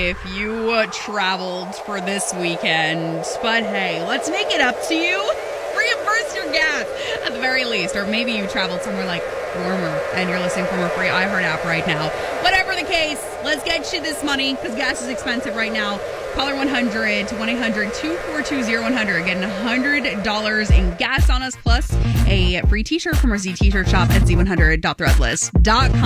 if you traveled for this weekend. But hey, let's make it up to you. Reimburse your gas at the very least. Or maybe you traveled somewhere like warmer and you're listening from a free iHeart app right now. Whatever the case, let's get you this money because gas is expensive right now. Caller 100 to 1-800-242-0100. Getting $100 in gas on us plus a free t-shirt from our Z t-shirt shop at z100.threadless.com.